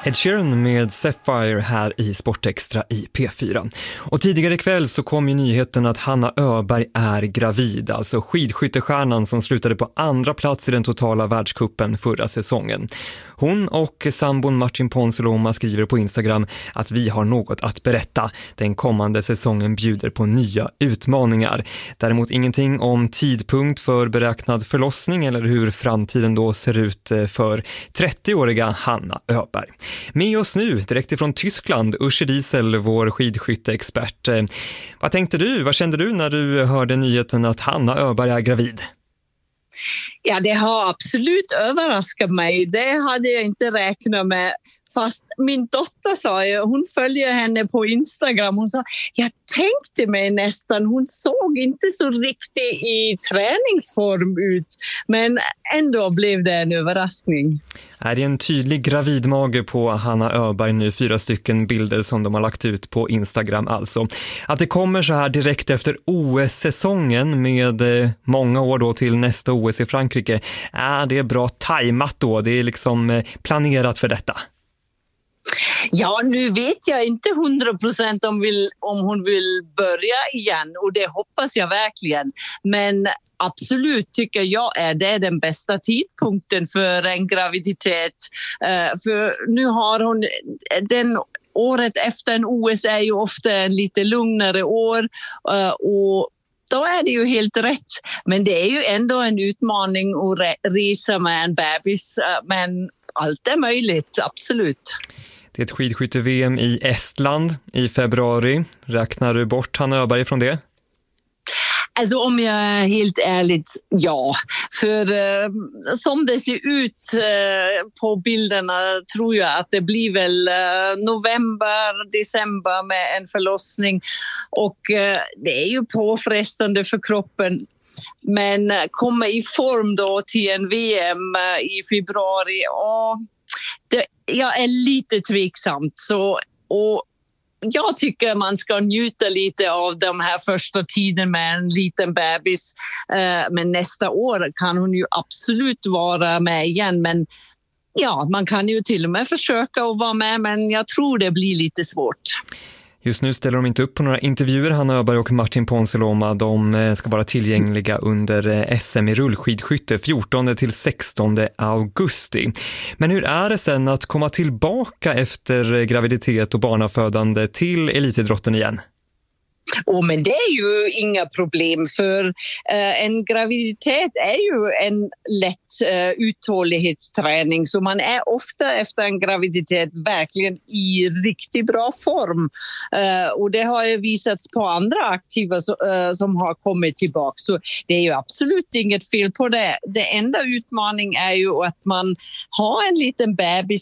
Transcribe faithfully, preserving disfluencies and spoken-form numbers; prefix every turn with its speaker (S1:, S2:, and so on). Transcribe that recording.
S1: Ed Sheeran med Sapphire här i Sportextra i P fyra. Och tidigare ikväll så kom ju nyheten att Hanna Öberg är gravid, alltså skidskyttestjärnan som slutade på andra plats i den totala världscupen förra säsongen. Hon och sambon Martin Ponsiluoma skriver på Instagram att vi har något att berätta. Den kommande säsongen bjuder på nya utmaningar. Däremot ingenting om tidpunkt för beräknad förlossning eller hur framtiden då ser ut för trettioåriga Hanna Öberg. Med oss nu, direkt ifrån Tyskland, Uschi Diesel, vår skidskytteexpert. Vad tänkte du, vad kände du när du hörde nyheten att Hanna Öberg är gravid?
S2: Ja, det har absolut överraskat mig. Det hade jag inte räknat med. Fast min dotter sa ju, hon följer henne på Instagram. Hon sa, jag tänkte mig nästan, hon såg inte så riktigt i träningsform ut. Men ändå blev det en överraskning.
S1: Är det en tydlig gravidmage på Hanna Öberg nu? Fyra stycken bilder som de har lagt ut på Instagram alltså. Att det kommer så här direkt efter O S-säsongen med många år då till nästa O S i Frankrike. Är det bra tajmat då? Det är liksom planerat för detta.
S2: Ja, nu vet jag inte hundra procent om, om hon vill börja igen och det hoppas jag verkligen. Men absolut tycker jag är det den bästa tidpunkten för en graviditet. Uh, för nu har hon den året efter en O S är ju ofta en lite lugnare år uh, och då är det ju helt rätt. Men det är ju ändå en utmaning att re- resa med en bebis. Uh, men allt är möjligt, absolut.
S1: Det är ett skidskytte-V M i Estland i februari. Räknar du bort Hanna Öberg från det?
S2: Alltså om jag är helt ärligt, ja. För eh, som det ser ut eh, på bilderna tror jag att det blir väl eh, november, december med en förlossning. Och eh, det är ju påfrestande för kroppen. Men eh, komma i form då till en V M eh, i februari, och det, jag är lite tveksamt. Så, och jag tycker man ska njuta lite av de här första tiden med en liten bebis. Men nästa år kan hon ju absolut vara med igen. Men ja, man kan ju till och med försöka att vara med, men jag tror det blir lite svårt.
S1: Just nu ställer de inte upp på några intervjuer, Hanna Öberg och Martin Ponsiluoma. De ska vara tillgängliga under S M i rullskidskytte fjortonde till sextonde augusti. Men hur är det sen att komma tillbaka efter graviditet och barnafödande till elitidrotten igen?
S2: Oh, men det är ju inga problem, för eh, en graviditet är ju en lätt eh, uthållighetsträning, så man är ofta efter en graviditet verkligen i riktigt bra form. Eh, och det har ju visats på andra aktiva så, eh, som har kommit tillbaka, så det är ju absolut inget fel på det. Det enda utmaning är ju att man har en liten bebis